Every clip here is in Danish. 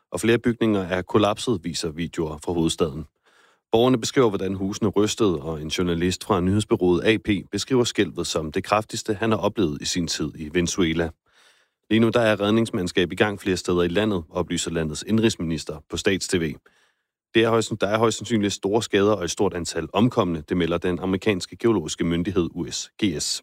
og flere bygninger er kollapset, viser videoer fra hovedstaden. Borgerne beskriver, hvordan husene rystede, og en journalist fra nyhedsbureauet AP beskriver skælvet som det kraftigste, han har oplevet i sin tid i Venezuela. Lige nu der er redningsmandskab i gang flere steder i landet, oplyser landets indrigsminister på Stats-TV. Der er højst sandsynligt store skader og et stort antal omkomne, det melder den amerikanske geologiske myndighed USGS.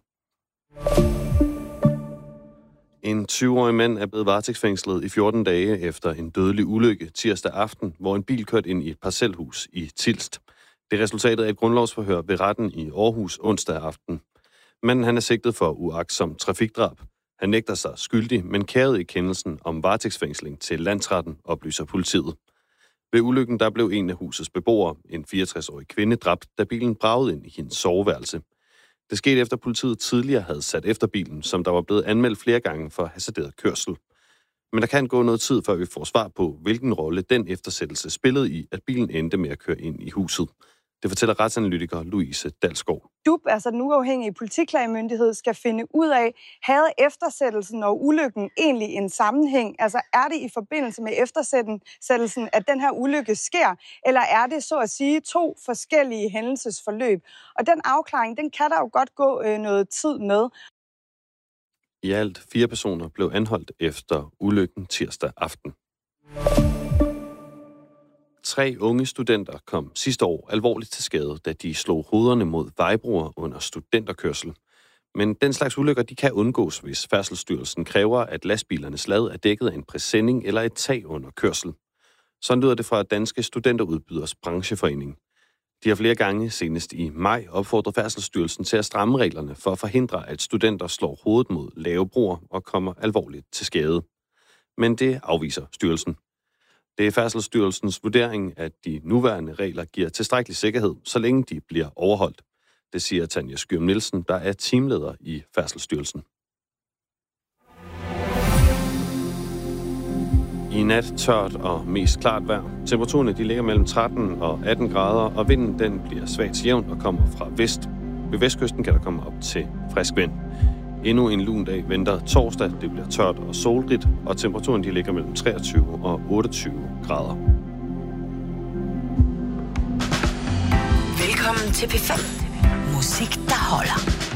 En 20-årig mand er blevet varetægtsfængslet i 14 dage efter en dødelig ulykke tirsdag aften, hvor en bil kørte ind i et parcelhus i Tilst. Det er resultatet af et grundlovsforhør ved retten i Aarhus onsdag aften. Manden han er sigtet for uagtsom trafikdrab. Han nægter sig skyldig, men kærede i kendelsen om varetægtsfængsling til landsretten, oplyser politiet. Ved ulykken der blev en af husets beboere, en 64-årig kvinde, dræbt, da bilen bragede ind i hendes soveværelse. Det skete efter politiet tidligere havde sat efter bilen, som der var blevet anmeldt flere gange for hasarderet kørsel. Men der kan gå noget tid, før vi får svar på, hvilken rolle den eftersættelse spillede i, at bilen endte med at køre ind i huset. Det fortæller retsanalytiker Louise Dalsgaard. DUP, altså den uafhængige politiklagemyndighed, skal finde ud af, havde eftersættelsen og ulykken egentlig en sammenhæng? Altså er det i forbindelse med eftersættelsen, at den her ulykke sker? Eller er det så at sige to forskellige hændelsesforløb? Og den afklaring, den kan der jo godt gå noget tid med. I alt 4 personer blev anholdt efter ulykken tirsdag aften. 3 unge studenter kom sidste år alvorligt til skade, da de slog hovederne mod vejbroer under studenterkørsel. Men den slags ulykker de kan undgås, hvis Færdselsstyrelsen kræver, at lastbilernes lad er dækket af en præsending eller et tag under kørsel. Sådan lyder det fra Danske Studenterudbyders Brancheforening. De har flere gange, senest i maj, opfordret Færdselsstyrelsen til at stramme reglerne for at forhindre, at studenter slår hovedet mod lave broer og kommer alvorligt til skade. Men det afviser styrelsen. Det er Færdselsstyrelsens vurdering, at de nuværende regler giver tilstrækkelig sikkerhed, så længe de bliver overholdt. Det siger Tanja Skyum Nielsen, der er teamleder i Færdselsstyrelsen. I nat tørt og mest klart vejr. Temperaturerne de ligger mellem 13 og 18 grader, og vinden den bliver svagt jævn og kommer fra vest. Ved vestkysten kan der komme op til frisk vind. Endnu en lun dag venter torsdag. Det bliver tørt og solrigt, og temperaturen de ligger mellem 23 og 28 grader. Velkommen til P5. Musik, der holder.